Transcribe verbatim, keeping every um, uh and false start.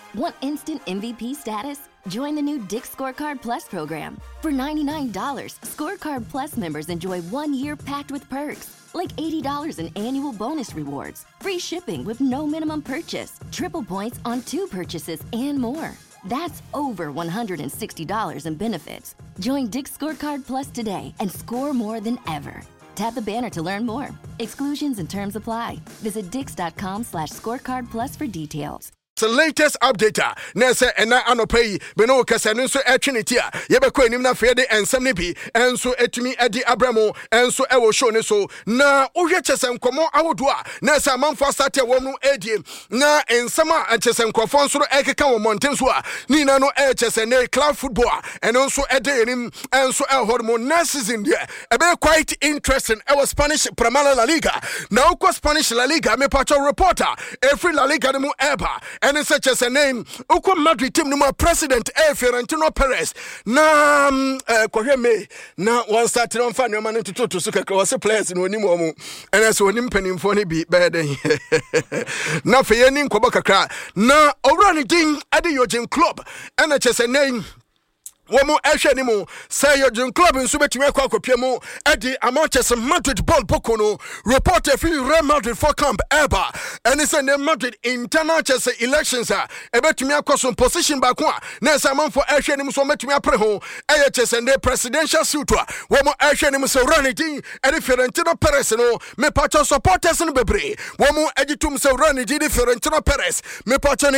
Want instant M V P status? Join the new Dick's Scorecard Plus program. For ninety-nine dollars, Scorecard Plus members enjoy one year packed with perks, like eighty dollars in annual bonus rewards, free shipping with no minimum purchase, triple points on two purchases, and more. That's over one hundred sixty dollars in benefits. Join Dick's Scorecard Plus today and score more than ever. Tap the banner to learn more. Exclusions and terms apply. Visit dix.com slash scorecard plus for details. The latest update na say ena anopai beno kasa no so etweneti a yebekọ enim na fede ensem ne bi enso etumi edi abramo enso ewo show ne so na ohwe chesem komo awodo a na say amanfo start wom no edie na ensem a chesem krofo nso ekeka wo mountain so a ni na no e chesem ne club football eno so ede enim enso e hormone na season there e be quite interesting e was Spanish Primera La Liga na uko Spanish La Liga me pacho reporter every La Liga ne mu eba and in such as a name, Uko Madrid team number president A. Fiorentino Perez. Na uh me na one started on fan your man to to suka was a players in Onimomo. And as one impening for be better. Na Fianin Kobaka na Orani Ding Adi Yojin Club and it's just a name. Womo ehwe ni mu say your Jun club nso betumi akwa akopia mu e di Manchester Madrid ball bokono reporter fi Real Madrid for camp eba and say the Madrid internal chess elections a e betumi akwa position back one na say man for ehwe ni mu so betumi apre ho e chess and the presidential suit a womo ehwe ni mu so Ranidin e di Fiorentino Perez no me pacho supporters no bebre womo agitum so Ranidin di Fiorentino Perez me pacho